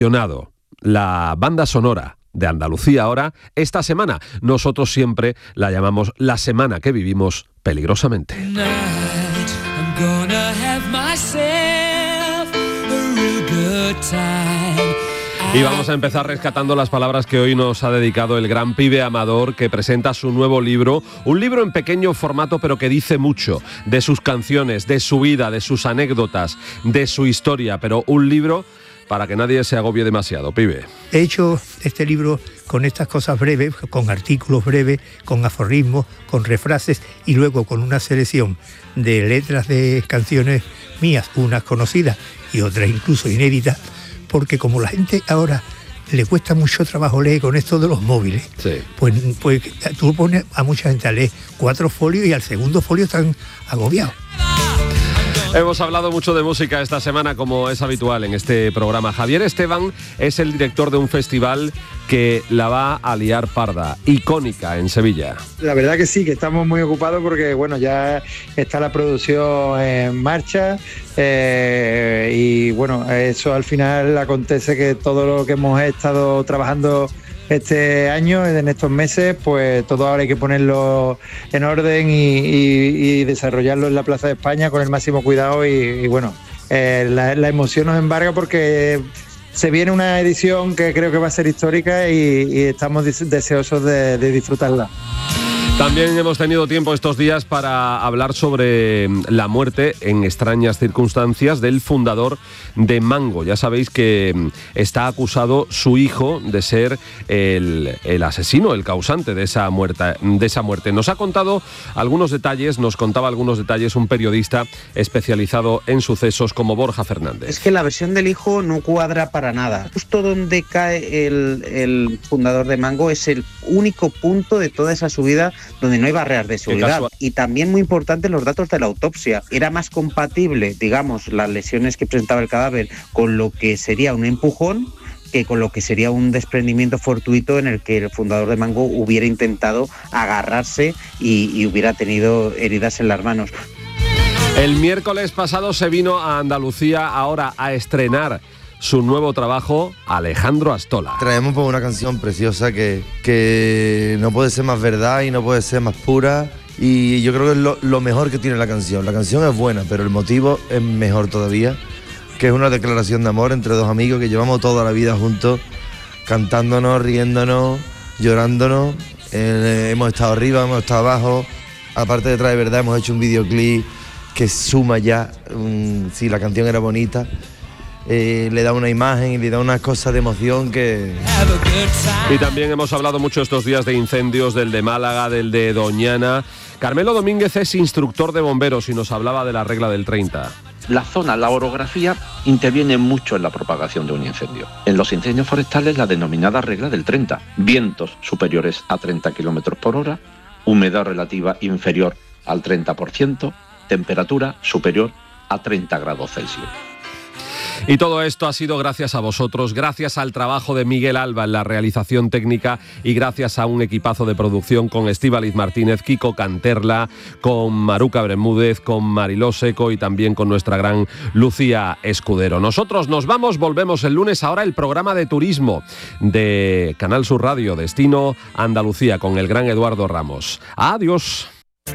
La banda sonora de Andalucía ahora, esta semana. Nosotros siempre la llamamos la semana que vivimos peligrosamente. Y vamos a empezar rescatando las palabras que hoy nos ha dedicado el gran pibe Amador, que presenta su nuevo libro, un libro en pequeño formato pero que dice mucho de sus canciones, de su vida, de sus anécdotas, de su historia, pero un libro para que nadie se agobie demasiado, pibe. He hecho este libro con estas cosas breves, con artículos breves, con aforismos, con refrases y luego con una selección de letras de canciones mías, unas conocidas y otras incluso inéditas, porque como la gente ahora le cuesta mucho trabajo leer con esto de los móviles, sí. pues tú pones a mucha gente a leer 4 folios y al segundo folio están agobiados. Hemos hablado mucho de música esta semana, como es habitual en este programa. Javier Esteban es el director de un festival que la va a liar parda, Icónica, en Sevilla. La verdad que sí, que estamos muy ocupados porque bueno, ya está la producción en marcha y bueno, eso al final acontece que todo lo que hemos estado trabajando este año, en estos meses, pues todo ahora hay que ponerlo en orden y desarrollarlo en la Plaza de España con el máximo cuidado y bueno, la emoción nos embarga porque se viene una edición que creo que va a ser histórica y estamos deseosos de disfrutarla. También hemos tenido tiempo estos días para hablar sobre la muerte en extrañas circunstancias del fundador de Mango. Ya sabéis que está acusado su hijo de ser el asesino, el causante de esa muerte. Nos contaba algunos detalles un periodista especializado en sucesos como Borja Fernández. Es que la versión del hijo no cuadra para nada. Justo donde cae el fundador de Mango es el único punto de toda esa subida donde no hay barreras de seguridad. Y también muy importante los datos de la autopsia. Era más compatible, digamos, las lesiones que presentaba el cadáver con lo que sería un empujón que con lo que sería un desprendimiento fortuito en el que el fundador de Mango hubiera intentado agarrarse y hubiera tenido heridas en las manos. El miércoles pasado se vino a Andalucía ahora a estrenar su nuevo trabajo, Alejandro Astola. Traemos pues una canción preciosa que no puede ser más verdad y no puede ser más pura, y yo creo que es lo mejor que tiene la canción. La canción es buena, pero el motivo es mejor todavía, que es una declaración de amor entre dos amigos que llevamos toda la vida juntos, cantándonos, riéndonos, llorándonos. Hemos estado arriba, hemos estado abajo. Aparte de Trae Verdad, hemos hecho un videoclip que suma ya, si la canción era bonita, le da una imagen y le da unas cosas de emoción que... Y también hemos hablado mucho estos días de incendios, del de Málaga, del de Doñana. Carmelo Domínguez es instructor de bomberos y nos hablaba de la regla del 30. La zona, la orografía, interviene mucho en la propagación de un incendio. En los incendios forestales, la denominada regla del 30. Vientos superiores a 30 km por hora, humedad relativa inferior al 30%, temperatura superior a 30 grados Celsius. Y todo esto ha sido gracias a vosotros, gracias al trabajo de Miguel Alba en la realización técnica y gracias a un equipazo de producción con Estíbaliz Martínez, Kiko Canterla, con Maruca Bermúdez, con Mariló Seco y también con nuestra gran Lucía Escudero. Nosotros nos vamos, volvemos el lunes. Ahora el programa de turismo de Canal Sur Radio, Destino Andalucía, con el gran Eduardo Ramos. Adiós.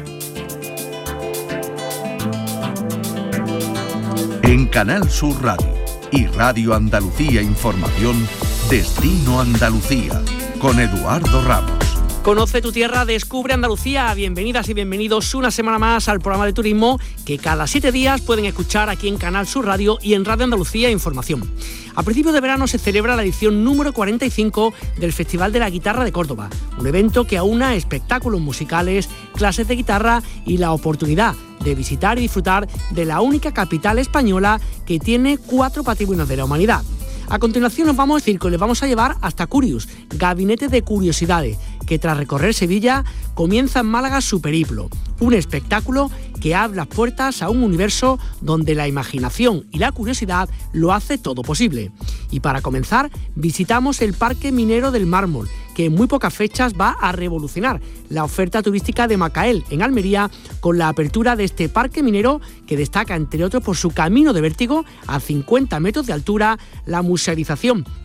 En Canal Sur Radio y Radio Andalucía Información, Destino Andalucía, con Eduardo Ramos. Conoce tu tierra, descubre Andalucía. Bienvenidas y bienvenidos una semana más al programa de turismo que cada 7 días pueden escuchar aquí en Canal Sur Radio y en Radio Andalucía Información. A principios de verano se celebra la edición número 45 del Festival de la Guitarra de Córdoba, un evento que aúna espectáculos musicales, clases de guitarra y la oportunidad de visitar y disfrutar de la única capital española que tiene 4 patrimonios de la humanidad. A continuación nos vamos al circo y les vamos a llevar hasta Curious, Gabinete de Curiosidades, que tras recorrer Sevilla comienza en Málaga su periplo, un espectáculo que abre las puertas a un universo donde la imaginación y la curiosidad lo hace todo posible. Y para comenzar, visitamos el Parque Minero del Mármol, que en muy pocas fechas va a revolucionar la oferta turística de Macael, en Almería, con la apertura de este parque minero que destaca, entre otros, por su camino de vértigo a 50 metros de altura, la musealización